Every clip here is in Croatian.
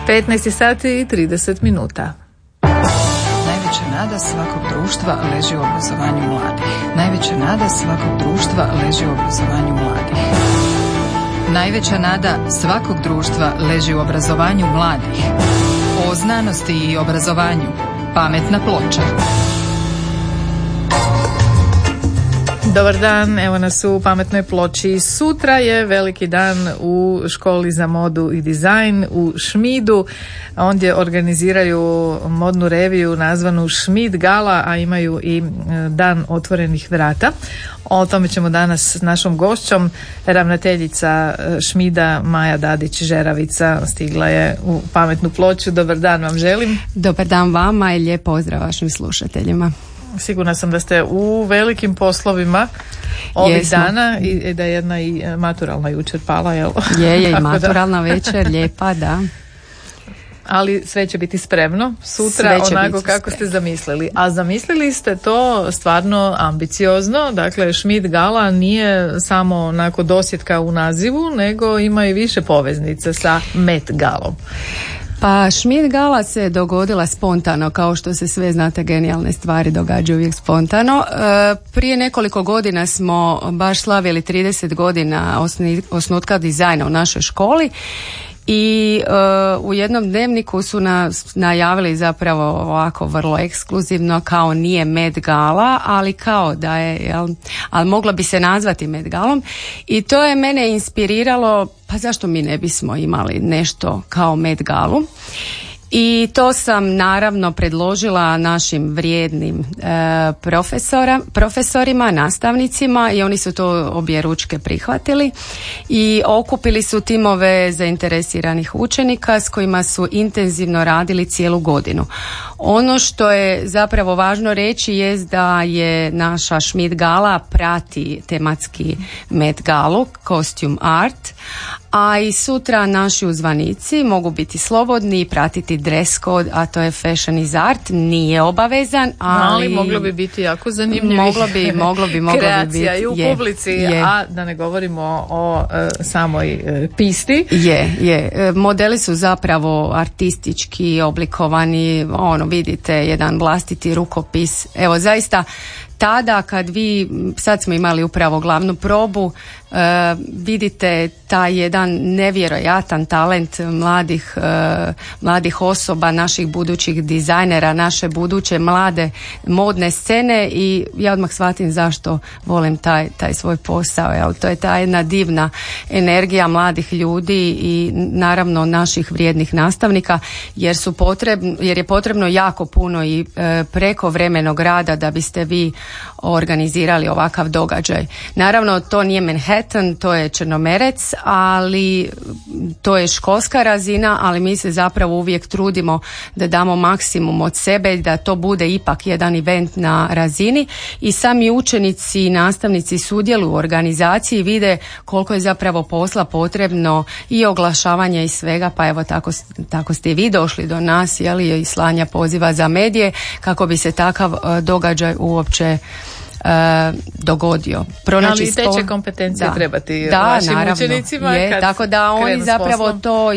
15 sati i 30 minuta. Najveća nada svakog društva leži u obrazovanju mladih. Najveća nada svakog društva leži u obrazovanju mladih. Najveća nada svakog društva leži u obrazovanju mladih. O znanosti i obrazovanju. Pametna ploča. Dobar dan, evo nas u Pametnoj ploči. Sutra je veliki dan u školi za modu i dizajn u Šmidu. Ondje organiziraju modnu reviju nazvanu Šmid Gala, a imaju i dan otvorenih vrata. O tome ćemo danas s našom gošćom. Ravnateljica Šmida Maja Dadić-Žeravica stigla je u Pametnu ploču. Dobar dan vam želim. Dobar dan vama i lijep pozdrav vašim slušateljima. Sigurna sam da ste u velikim poslovima ovih dana i da je jedna i maturalna jučer pala, jel? Je i maturalna večer, lijepa, da. Ali sve će biti spremno sutra onako kako ste zamislili. A zamislili ste to stvarno ambiciozno, dakle Šmid Gala nije samo onako dosjetka u nazivu, nego ima i više poveznice sa Met Galom. Pa Šmid Gala se dogodila spontano, kao što se sve znate, genijalne stvari događaju uvijek spontano. Prije nekoliko godina smo baš slavili 30 godina osnutka dizajna u našoj školi i u jednom dnevniku su nas najavili zapravo ovako vrlo ekskluzivno kao nije Met Gala, ali kao da je, ali moglo bi se nazvati Met Galom i to je mene inspiriralo, pa zašto mi ne bismo imali nešto kao Met Galu. I to sam naravno predložila našim vrijednim profesorima, nastavnicima i oni su to objeručke prihvatili i okupili su timove zainteresiranih učenika s kojima su intenzivno radili cijelu godinu. Ono što je zapravo važno reći jest da je naša Šmid Gala prati tematski Met Galu, Costume Art, a i sutra naši uzvanici mogu biti slobodni i pratiti dress code, a to je Fashion is Art, nije obavezan, ali moglo bi biti jako zanimljivih moglo bi kreacija biti, i u publici, a da ne govorimo o samoj pisti. Modeli su zapravo artistički oblikovani, vidite jedan vlastiti rukopis. Evo zaista tada kad sad smo imali upravo glavnu probu, vidite taj jedan nevjerojatan talent mladih osoba, naših budućih dizajnera, naše buduće mlade modne scene i ja odmah shvatim zašto volim taj svoj posao. To je ta jedna divna energija mladih ljudi i naravno naših vrijednih nastavnika jer je potrebno jako puno i prekovremenog rada da biste vi organizirali ovakav događaj. Naravno to nije Manhattan, to je Črnomerec, ali to je školska razina, ali mi se zapravo uvijek trudimo da damo maksimum od sebe, da to bude ipak jedan event na razini i sami učenici i nastavnici sudjeluju u organizaciji, vide koliko je zapravo posla potrebno i oglašavanja i svega, pa evo tako ste i vi došli do nas, i slanja poziva za medije kako bi se takav događaj uopće dogodio. Ali te će kompetencije trebati vašim učenicima. Tako da oni zapravo to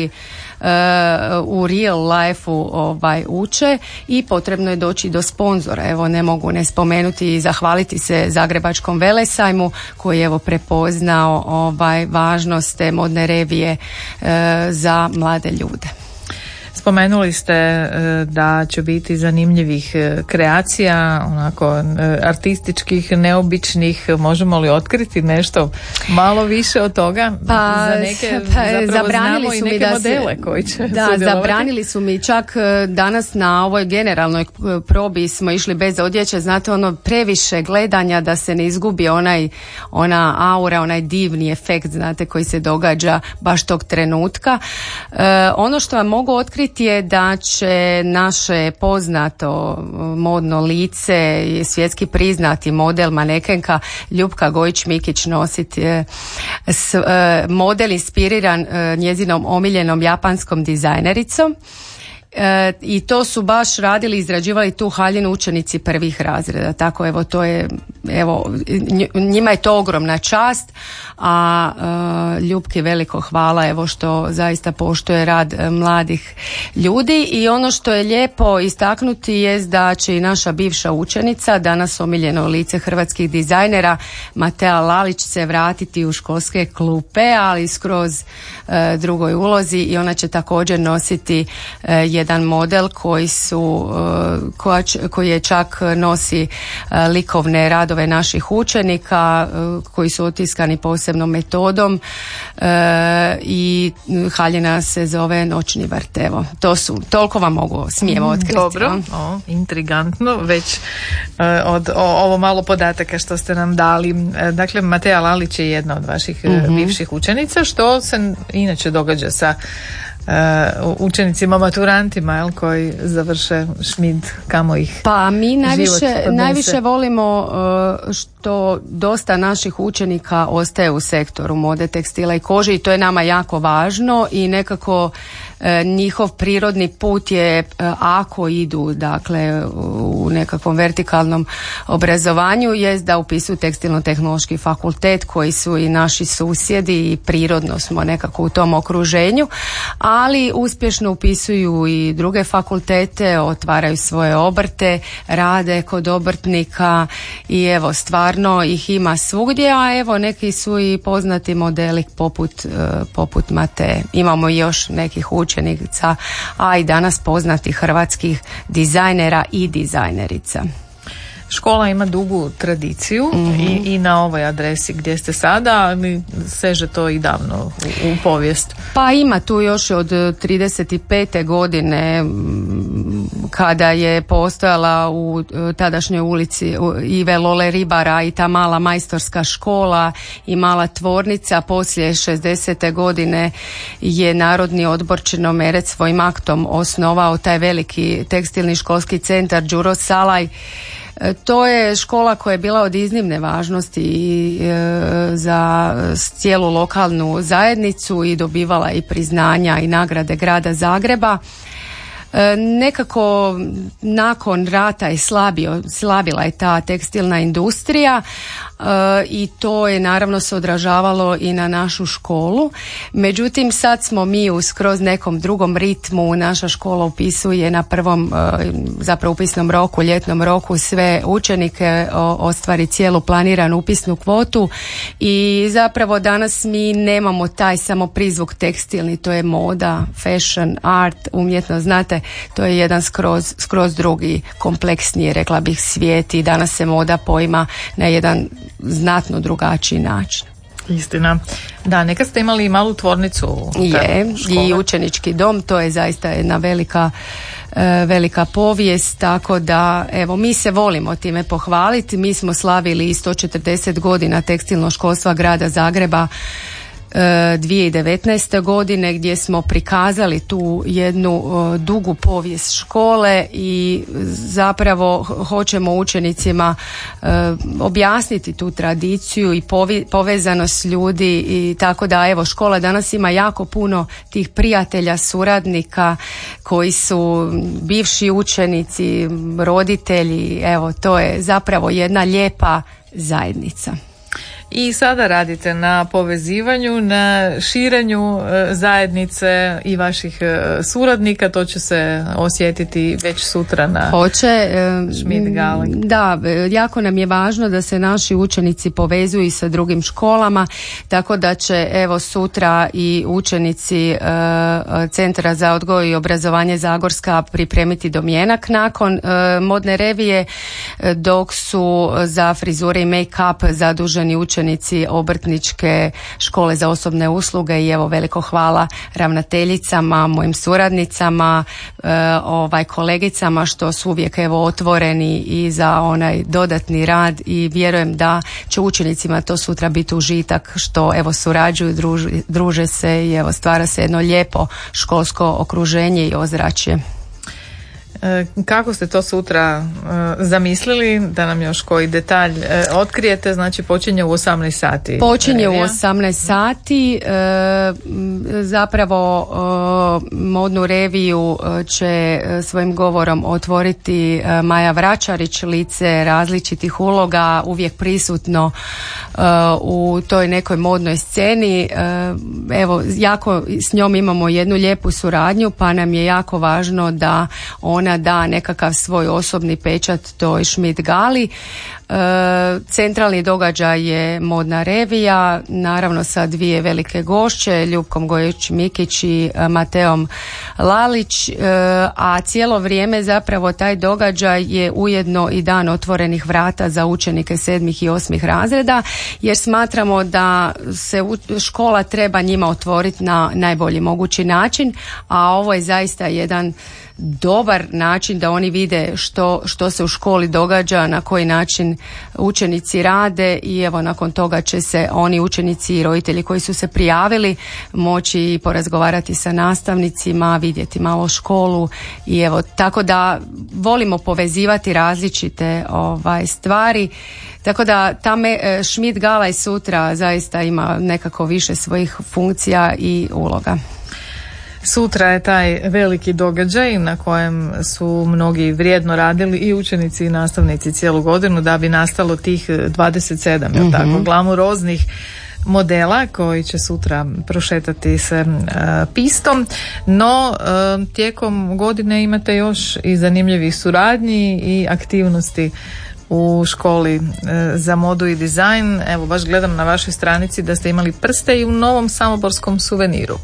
u real life-u uče i potrebno je doći do sponzora. Evo ne mogu ne spomenuti i zahvaliti se Zagrebačkom velesajmu koji je prepoznao važnost te modne revije za mlade ljude. Spomenuli ste da će biti zanimljivih kreacija, onako artističkih, neobičnih. Možemo li otkriti nešto malo više od toga? Za neke zabranili su mi neke modele koji će sudjelovati. Zabranili su mi čak danas na ovoj generalnoj probi smo išli bez odjeće, znate previše gledanja da se ne izgubi ona aura, onaj divni efekt, znate, koji se događa baš tog trenutka. Ono što vam mogu otkriti je da će naše poznato modno lice i svjetski priznati model manekenka Ljupka Gojić-Mikić nositi model inspiriran njezinom omiljenom japanskom dizajnericom. I to su baš radili, izrađivali tu haljinu učenici prvih razreda. Tako evo, to je, evo, njima je to ogromna čast, a Ljupki veliko hvala evo što zaista poštuje rad mladih ljudi. I ono što je lijepo istaknuti jest da će i naša bivša učenica, danas omiljeno lice hrvatskih dizajnera, Matea Lalić, se vratiti u školske klupe, ali skroz drugoj ulozi, i ona će također nositi jedan model koji je čak nosi likovne radove naših učenika koji su otiskani posebnom metodom, i haljina se zove Noćni vrt. Evo, toliko vam mogu smijevo otkriti. Dobro, intrigantno, već od ovo malo podataka što ste nam dali. Dakle, Matea Lalić je jedna od vaših bivših učenica. Što se inače događa sa učenicima, maturantima, koji završe Šmid, kamo ih pa mi najviše volimo što dosta naših učenika ostaje u sektoru mode, tekstila i kože, i to je nama jako važno, i nekako njihov prirodni put je, ako idu dakle u nekakvom vertikalnom obrazovanju, jest da upisuju tekstilno-tehnološki fakultet, koji su i naši susjedi i prirodno smo nekako u tom okruženju, ali uspješno upisuju i druge fakultete, otvaraju svoje obrte, rade kod obrtnika, i evo, stvarno ih ima svugdje, a evo neki su i poznati modeli poput Mate. Imamo još nekih učenica, a i danas poznatih hrvatskih dizajnera i dizajnerica. Škola ima dugu tradiciju i na ovoj adresi gdje ste sada, ali seže to i davno u povijest. Pa ima tu još od 35. godine, kada je postojala u tadašnjoj ulici Ive Lole Ribara i ta mala majstorska škola i mala tvornica. Poslije 60. godine je Narodni odbor Črnomerec svojim aktom osnovao taj veliki tekstilni školski centar Đuro Salaj. To je škola koja je bila od iznimne važnosti za cijelu lokalnu zajednicu i dobivala i priznanja i nagrade grada Zagreba. Nekako nakon rata je slabila je ta tekstilna industrija, i to je naravno se odražavalo i na našu školu. Međutim, sad smo mi u skroz nekom drugom ritmu. Naša škola upisuje na prvom zapravo upisnom roku, ljetnom roku, sve učenike, ostvari cijelu planiranu upisnu kvotu, i zapravo danas mi nemamo taj samo prizvuk tekstilni, to je moda, fashion, art, umjetnost, znate, to je jedan skroz drugi, kompleksniji, rekla bih, svijet, i danas se moda poima na jedan znatno drugačiji način. Istina. Da, nekad ste imali malu tvornicu. I učenički dom, to je zaista jedna velika povijest, tako da evo, mi se volimo time pohvaliti. Mi smo slavili 140 godina tekstilnog školstva grada Zagreba 2019. godine, gdje smo prikazali tu jednu dugu povijest škole, i zapravo hoćemo učenicima objasniti tu tradiciju i povezanost ljudi, i tako da evo, škola danas ima jako puno tih prijatelja, suradnika koji su bivši učenici, roditelji. Evo, to je zapravo jedna lijepa zajednica. I sada radite na povezivanju, na širenju zajednice i vaših suradnika. To će se osjetiti već sutra na Šmid gali. Da, jako nam je važno da se naši učenici povezuju i sa drugim školama, tako da će evo sutra i učenici Centra za odgoj i obrazovanje Zagorska pripremiti domjenak nakon modne revije, dok su za frizure i make-up zaduženi učenici obrtničke škole za osobne usluge. I evo, veliko hvala ravnateljicama, mojim suradnicama, kolegicama, što su uvijek evo otvoreni i za onaj dodatni rad, i vjerujem da će učenicima to sutra biti užitak, što evo surađuju, druže se, i evo stvara se jedno lijepo školsko okruženje i ozračje. Kako ste to sutra zamislili, da nam još koji detalj otkrijete? Znači počinje u 18 sati. Počinje u 18 sati, zapravo modnu reviju će svojim govorom otvoriti Maja Vračarić, lice različitih uloga, uvijek prisutno u toj nekoj modnoj sceni. Evo, jako s njom imamo jednu lijepu suradnju, pa nam je jako važno da ona da nekakav svoj osobni pečat toj Schmidt gali. Centralni događaj je modna revija, naravno sa dvije velike gošće, Ljupkom Gojić-Mikić i Mateom Lalić, a cijelo vrijeme zapravo taj događaj je ujedno i dan otvorenih vrata za učenike 7. i 8. razreda, jer smatramo da se škola treba njima otvoriti na najbolji mogući način, a ovo je zaista jedan dobar način da oni vide što se u školi događa, na koji način učenici rade i evo nakon toga će se oni učenici i roditelji koji su se prijavili moći porazgovarati sa nastavnicima, vidjeti malo školu i evo tako da volimo povezivati različite stvari. Tako da ta Schmidt gala i sutra zaista ima nekako više svojih funkcija i uloga. Sutra je taj veliki događaj na kojem su mnogi vrijedno radili i učenici i nastavnici cijelu godinu da bi nastalo tih 27 tako, glamuroznih modela koji će sutra prošetati se pistom, no tijekom godine imate još i zanimljivih suradnji i aktivnosti u školi za modu i dizajn. Evo, baš gledam na vašoj stranici da ste imali prste i u novom samoborskom suveniru.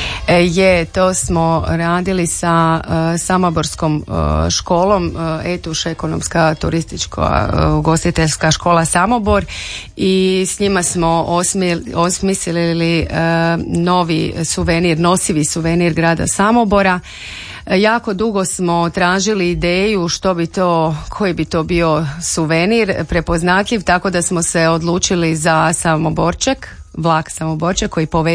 To smo radili sa samoborskom školom ETUŠ, ekonomska turistička ugostiteljska škola Samobor, i s njima smo osmislili novi suvenir, nosivi suvenir grada Samobora. Jako dugo smo tražili ideju koji bi to bio suvenir prepoznatljiv, tako da smo se odlučili za Samoborček, vlak Samoborček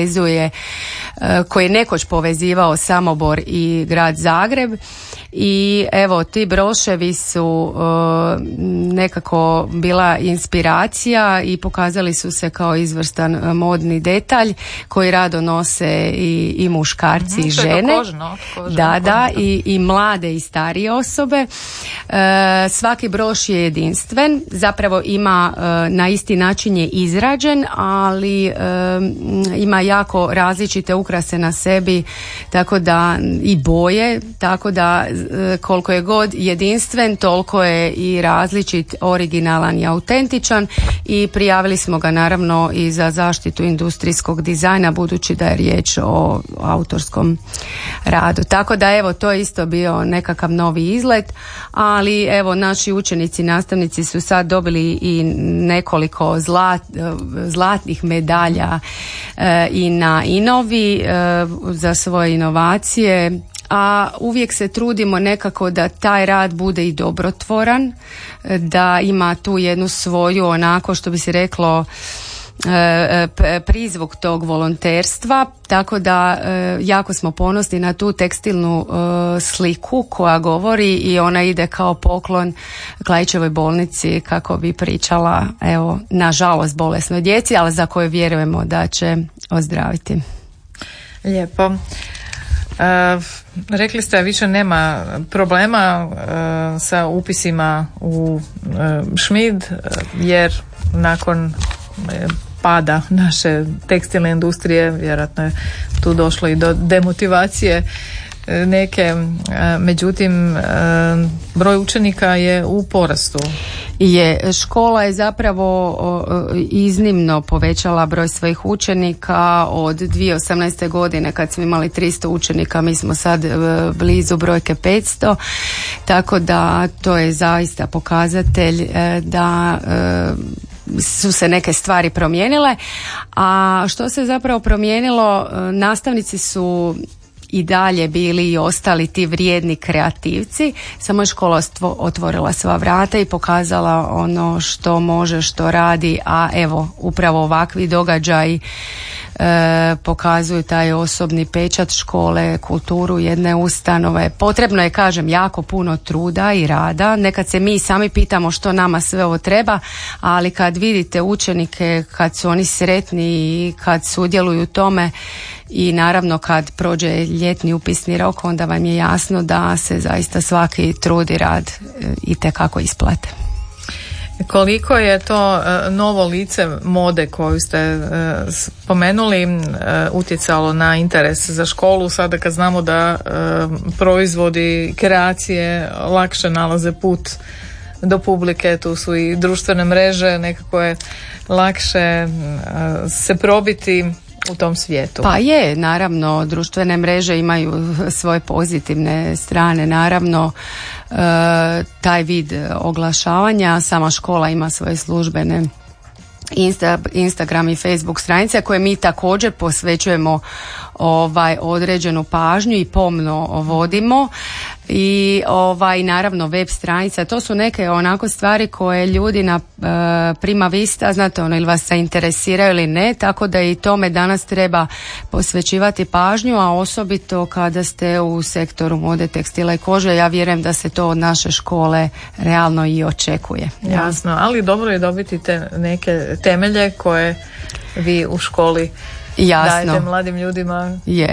koji je nekoć povezivao Samobor i grad Zagreb. I evo, ti broševi su nekako bila inspiracija i pokazali su se kao izvrstan modni detalj koji rado nose i muškarci i žene. Kožno. Da, i mlade i starije osobe. Svaki broš je jedinstven, zapravo ima na isti način je izrađen, ali ima jako različite ukrase na sebi, tako da i boje, tako da koliko je god jedinstven, toliko je i različit, originalan i autentičan, i prijavili smo ga naravno i za zaštitu industrijskog dizajna, budući da je riječ o autorskom radu. Tako da evo, to je isto bio nekakav novi izlet, ali evo, naši učenici, nastavnici su sad dobili i nekoliko zlatnih medalja i na Inovi za svoje inovacije, a uvijek se trudimo nekako da taj rad bude i dobrotvoran, da ima tu jednu svoju, onako što bi se reklo, prizvuk tog volonterstva, tako da jako smo ponosni na tu tekstilnu sliku koja govori, i ona ide kao poklon Klaićevoj bolnici kako bi pričala, evo, nažalost bolesnoj djeci, ali za koje vjerujemo da će ozdraviti. Lijepo. Rekli ste, više nema problema sa upisima u Schmidt, jer nakon pada naše tekstilne industrije vjerojatno je tu došlo i do demotivacije neke, međutim broj učenika je u porastu. Škola je zapravo iznimno povećala broj svojih učenika. Od 2018. godine kad smo imali 300 učenika, mi smo sad blizu brojke 500, tako da to je zaista pokazatelj da su se neke stvari promijenile. A što se zapravo promijenilo, nastavnici su i dalje bili i ostali ti vrijedni kreativci, samo je škola otvorila sva vrata i pokazala ono što može, što radi, a evo, upravo ovakvi događaji pokazuju taj osobni pečat škole, kulturu jedne ustanove. Potrebno je, kažem, jako puno truda i rada. Nekad se mi sami pitamo što nama sve ovo treba, ali kad vidite učenike, kad su oni sretni i kad sudjeluju u tome, i naravno kad prođe ljetni upisni rok onda vam je jasno da se zaista svaki trud i rad itekako isplate. Koliko je to novo lice mode koju ste spomenuli utjecalo na interes za školu, sada kad znamo da proizvodi, kreacije lakše nalaze put do publike, tu su i društvene mreže, nekako je lakše se probiti u tom svijetu. Pa je, naravno, društvene mreže imaju svoje pozitivne strane, naravno taj vid oglašavanja, sama škola ima svoje službene Instagram i Facebook stranice koje mi također posvećujemo određenu pažnju i pomno vodimo i naravno web stranica, to su neke onako stvari koje ljudi na prima vista, znate ili vas se interesiraju ili ne, tako da i tome danas treba posvećivati pažnju, a osobito kada ste u sektoru mode, tekstila i kože, ja vjerujem da se to od naše škole realno i očekuje. Jasno, ali dobro je dobiti te neke temelje koje vi u školi dajete mladim ljudima. Je.